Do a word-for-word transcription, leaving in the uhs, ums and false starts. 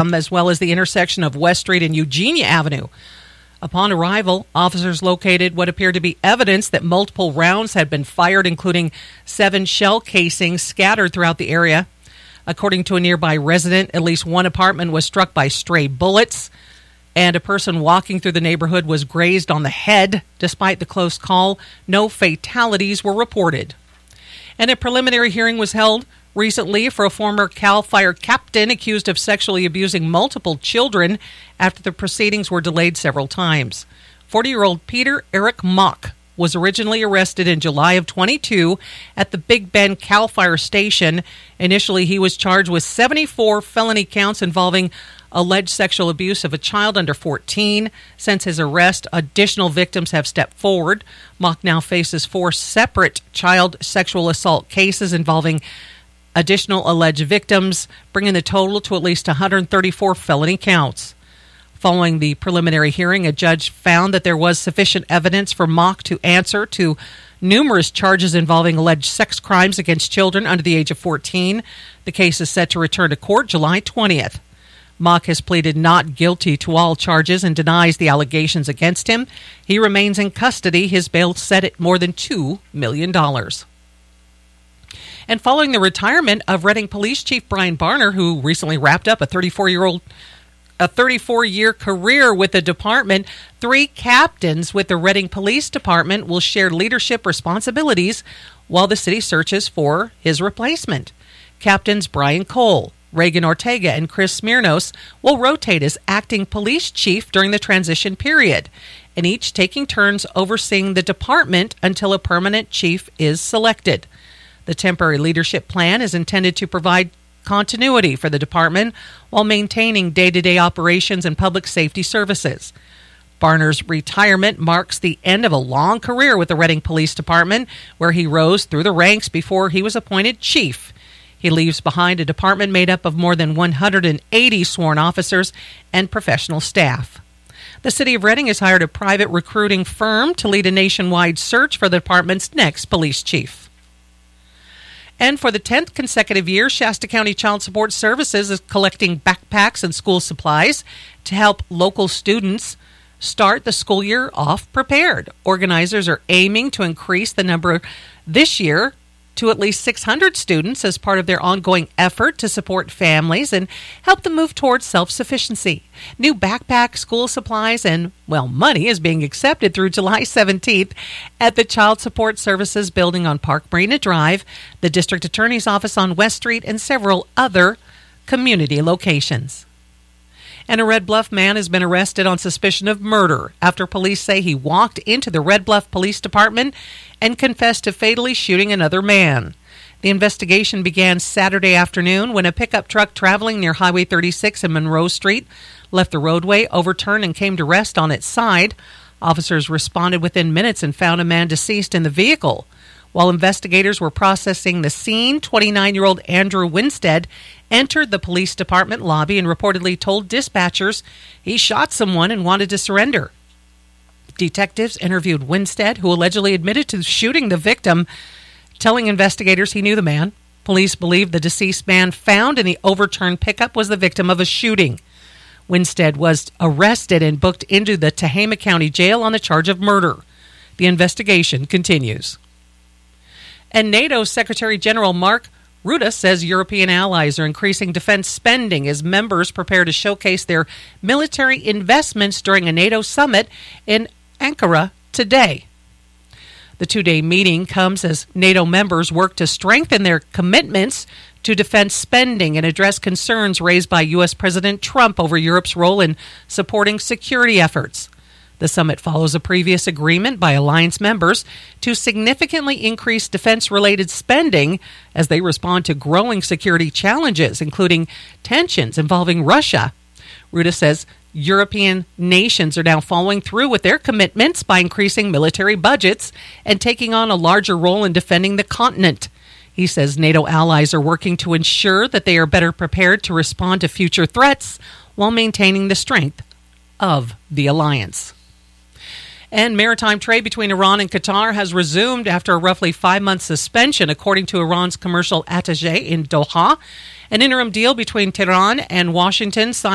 um, as well as the intersection of West Street and Eugenia Avenue. Upon arrival, officers located what appeared to be evidence that multiple rounds had been fired, including seven shell casings scattered throughout the area. According to a nearby resident, at least one apartment was struck by stray bullets, and a person walking through the neighborhood was grazed on the head. Despite the close call, no fatalities were reported. And a preliminary hearing was held recently for a former CAL FIRE captain accused of sexually abusing multiple children after the proceedings were delayed several times. forty-year-old Peter Eric Mock was originally arrested in July of twenty-two at the Big Bend CAL FIRE station. Initially, he was charged with seventy-four felony counts involving alleged sexual abuse of a child under fourteen. Since his arrest, additional victims have stepped forward. Mock now faces four separate child sexual assault cases involving additional alleged victims, bringing the total to at least one hundred thirty-four felony counts. Following the preliminary hearing, a judge found that there was sufficient evidence for Mock to answer to numerous charges involving alleged sex crimes against children under the age of fourteen. The case is set to return to court July twentieth. Mock has pleaded not guilty to all charges and denies the allegations against him. He remains in custody. His bail set at more than two million dollars. And following the retirement of Reading Police Chief Brian Barner, who recently wrapped up a thirty-four-year-old a thirty-four-year career with the department, three captains with the Reading Police Department will share leadership responsibilities while the city searches for his replacement. Captains Brian Cole, Reagan Ortega, and Chris Smirnos will rotate as acting police chief during the transition period, and each taking turns overseeing the department until a permanent chief is selected. The temporary leadership plan is intended to provide continuity for the department while maintaining day-to-day operations and public safety services. Barner's retirement marks the end of a long career with the Reading Police Department, where he rose through the ranks before he was appointed chief. He leaves behind a department made up of more than one hundred eighty sworn officers and professional staff. The City of Reading has hired a private recruiting firm to lead a nationwide search for the department's next police chief. And for the tenth consecutive year, Shasta County Child Support Services is collecting backpacks and school supplies to help local students start the school year off prepared. Organizers are aiming to increase the number this year to at least six hundred students as part of their ongoing effort to support families and help them move towards self-sufficiency. New backpack, school supplies, and, well, money is being accepted through July seventeenth at the Child Support Services building on Park Marina Drive, the District Attorney's Office on West Street, and several other community locations. And a Red Bluff man has been arrested on suspicion of murder after police say he walked into the Red Bluff Police Department and confessed to fatally shooting another man. The investigation began Saturday afternoon when a pickup truck traveling near Highway thirty-six and Monroe Street left the roadway, overturned, and came to rest on its side. Officers responded within minutes and found a man deceased in the vehicle. While investigators were processing the scene, twenty-nine-year-old Andrew Winstead entered the police department lobby and reportedly told dispatchers he shot someone and wanted to surrender. Detectives interviewed Winstead, who allegedly admitted to shooting the victim, telling investigators he knew the man. Police believe the deceased man found in the overturned pickup was the victim of a shooting. Winstead was arrested and booked into the Tehama County Jail on the charge of murder. The investigation continues. And NATO Secretary General Mark Rutte says European allies are increasing defense spending as members prepare to showcase their military investments during a NATO summit in Ankara today. The two-day meeting comes as NATO members work to strengthen their commitments to defense spending and address concerns raised by U S President Trump over Europe's role in supporting security efforts. The summit follows a previous agreement by alliance members to significantly increase defense-related spending as they respond to growing security challenges, including tensions involving Russia. Rutte says European nations are now following through with their commitments by increasing military budgets and taking on a larger role in defending the continent. He says NATO allies are working to ensure that they are better prepared to respond to future threats while maintaining the strength of the alliance. And maritime trade between Iran and Qatar has resumed after a roughly five-month suspension, according to Iran's commercial attaché in Doha. An interim deal between Tehran and Washington signed